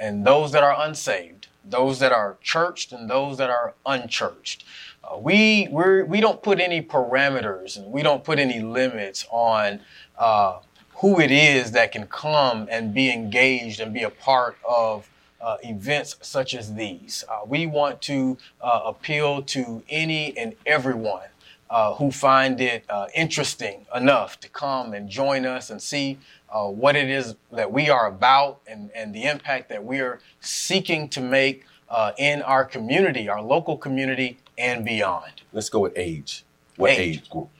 and those that are unsaved, those that are churched and those that are unchurched. We don't put any parameters and we don't put any limits on who it is that can come and be engaged and be a part of events such as these. We want to appeal to any and everyone who find it interesting enough to come and join us and see what it is that we are about and the impact that we are seeking to make in our community, our local community, and beyond. Let's go with age. What age group?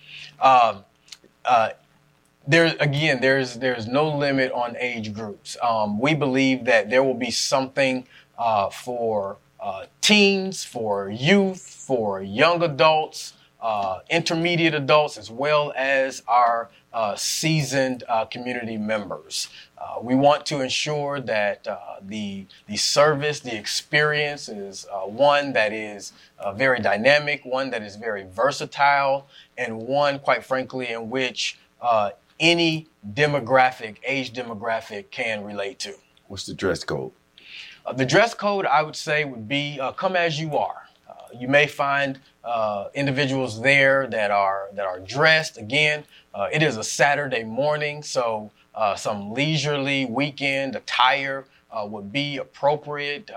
There's no limit on age groups. We believe that there will be something for teens, for youth, for young adults, intermediate adults, as well as our seasoned community members. We want to ensure that the service, the experience is one that is very dynamic, one that is very versatile, and one, quite frankly, in which any age demographic can relate to. What's the dress code? The dress code, I would say, would be come as you are. You may find individuals there that are dressed. Again, it is a Saturday morning, so some leisurely weekend attire would be appropriate.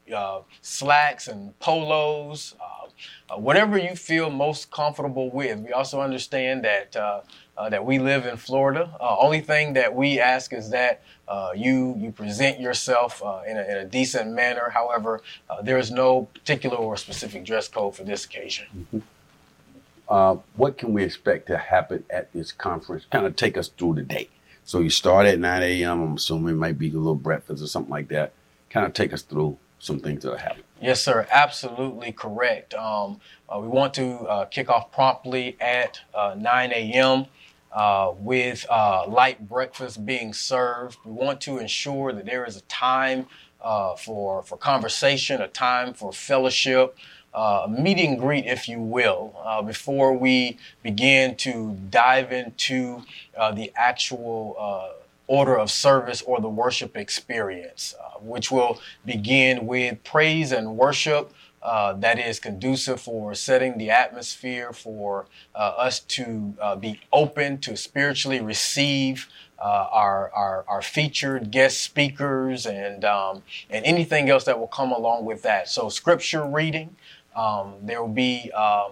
Slacks and polos, whatever you feel most comfortable with. We also understand that we live in Florida. Only thing that we ask is that you present yourself in a decent manner. However, there is no particular or specific dress code for this occasion. Mm-hmm. What can we expect to happen at this conference? Kind of take us through the day. So you start at 9 a.m. I'm assuming it might be a little breakfast or something like that. Kind of take us through some things that are happening. Yes, sir. Absolutely correct. We want to kick off promptly at 9 a.m. With light breakfast being served. We want to ensure that there is a time for conversation, a time for fellowship, a meet and greet, if you will, before we begin to dive into the actual order of service or the worship experience, which will begin with praise and worship that is conducive for setting the atmosphere for us to be open to spiritually receive our featured guest speakers and anything else that will come along with that. So scripture reading, there will be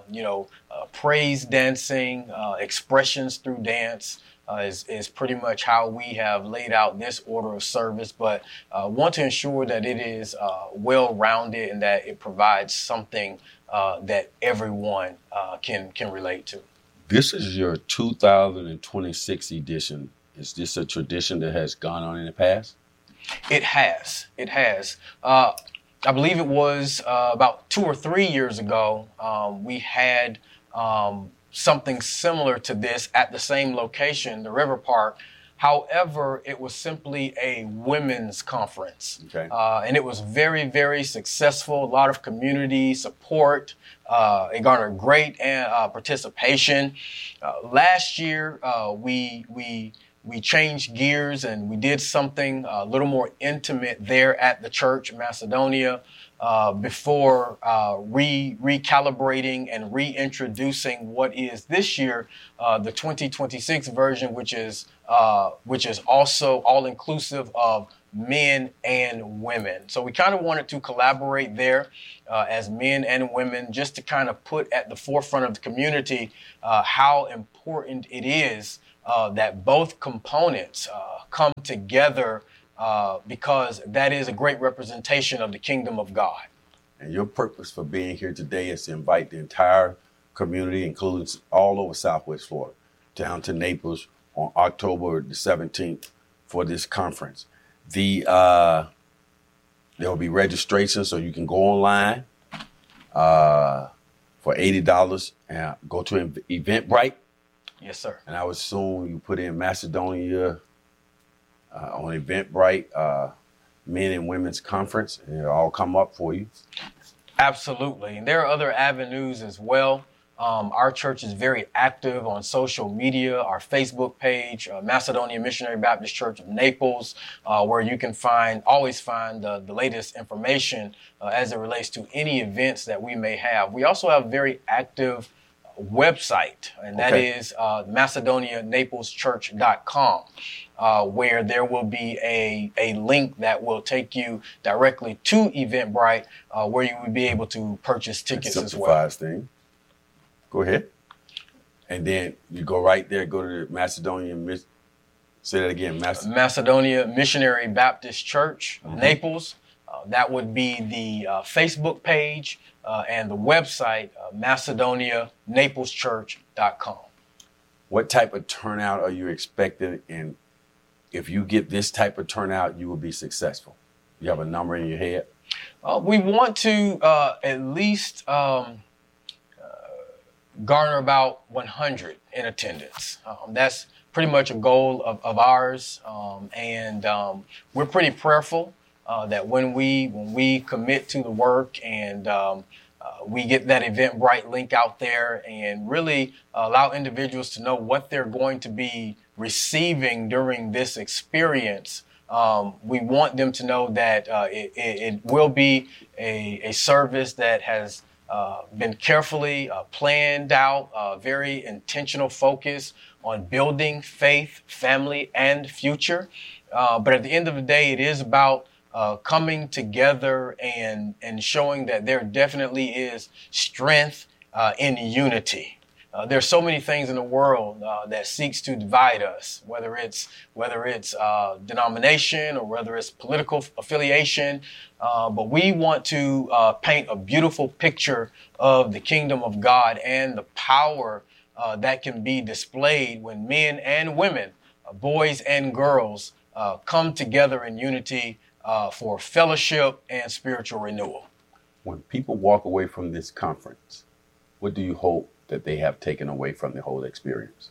praise dancing, expressions through dance. Is pretty much how we have laid out this order of service, but want to ensure that it is well-rounded and that it provides something that everyone can relate to. This is your 2026 edition. Is this a tradition that has gone on in the past? It has. It has. I believe it was about 2 or 3 years ago, we had something similar to this at the same location, the River Park. However, it was simply a women's conference. Okay. And it was very, very successful. A lot of community support. It garnered great participation. Last year, we changed gears and we did something a little more intimate there at the church, Macedonia, before recalibrating and reintroducing what is this year the 2026 version, which is also all inclusive of men and women. So we kind of wanted to collaborate there as men and women, just to kind of put at the forefront of the community how important it is that both components come together, because that is a great representation of the kingdom of God. And your purpose for being here today is to invite the entire community, including all over Southwest Florida, down to Naples on October the 17th for this conference. There will be registration, so you can go online for $80 and go to Eventbrite. Yes, sir. And I would assume you put in Macedonia on Eventbrite, men and women's conference, and it'll all come up for you. Absolutely. And there are other avenues as well. Our church is very active on social media. Our Facebook page, Macedonia Missionary Baptist Church of Naples, where you can always find the latest information as it relates to any events that we may have. We also have a very active website, and that is MacedoniaNaplesChurch.com. Where there will be a link that will take you directly to Eventbrite, where you will be able to purchase tickets as well. Thing. Go ahead. And then you go right there, go to the Macedonia, say that again. Macedonia Missionary Baptist Church of Naples. That would be the Facebook page and the website, MacedoniaNaplesChurch.com. What type of turnout are you expecting? And if you get this type of turnout, you will be successful. You have a number in your head? We want to at least garner about 100 in attendance. That's pretty much a goal of ours. And we're pretty prayerful that when we commit to the work and we get that Eventbrite link out there and really allow individuals to know what they're going to be receiving during this experience. We want them to know that it will be a service that has been carefully planned out, very intentional focus on building faith, family, and future. But at the end of the day, it is about coming together and showing that there definitely is strength in unity. There's so many things in the world that seeks to divide us, whether it's denomination or whether it's political affiliation. But we want to paint a beautiful picture of the kingdom of God and the power that can be displayed when men and women, boys and girls, come together in unity for fellowship and spiritual renewal. When people walk away from this conference, what do you hope that they have taken away from the whole experience?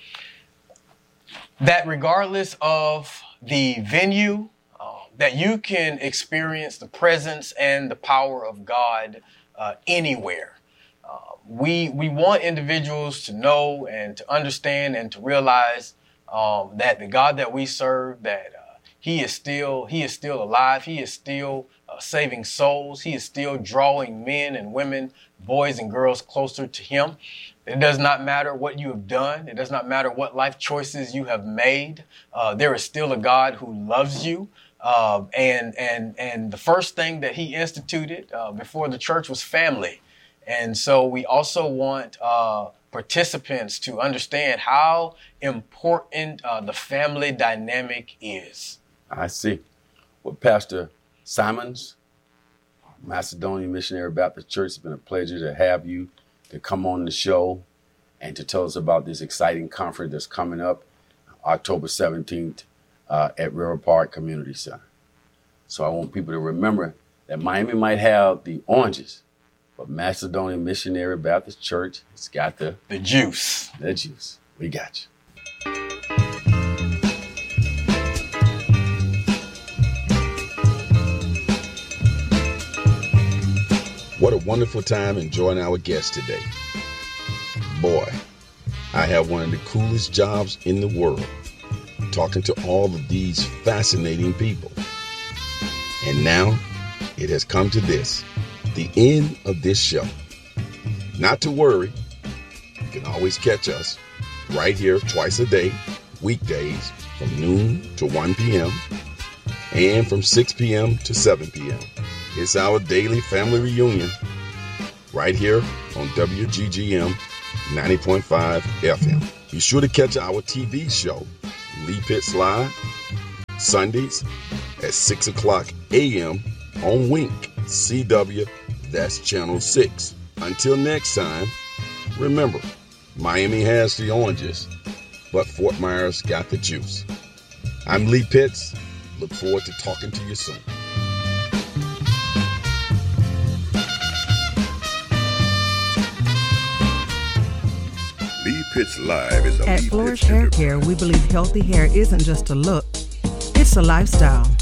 That regardless of the venue, that you can experience the presence and the power of God anywhere. We want individuals to know and to understand and to realize that the God that we serve, that He is still alive. He is still saving souls. He is still drawing men and women, boys and girls closer to Him. It does not matter what you have done. It does not matter what life choices you have made. There is still a God who loves you. And the first thing that He instituted before the church was family. And so we also want participants to understand how important the family dynamic is. I see. Well, Pastor Simons, Macedonia Missionary Baptist Church, it's been a pleasure to have you to come on the show and to tell us about this exciting conference that's coming up October 17th at River Park Community Center. So I want people to remember that Miami might have the oranges, but Macedonia Missionary Baptist Church has got the juice. The juice. We got you. What a wonderful time enjoying our guest today. Boy, I have one of the coolest jobs in the world, talking to all of these fascinating people. And now it has come to this, the end of this show. Not to worry, you can always catch us right here twice a day, weekdays from noon to 1 p.m. and from 6 p.m. to 7 p.m. It's our daily family reunion right here on WGGM 90.5 FM. Be sure to catch our TV show, Lee Pitts Live, Sundays at 6 o'clock a.m. on Wink, CW, that's Channel 6. Until next time, remember, Miami has the oranges, but Fort Myers got the juice. I'm Lee Pitts. Look forward to talking to you soon. Lee Pitts Live is a At Flourish Hair Care, we believe healthy hair isn't just a look, it's a lifestyle.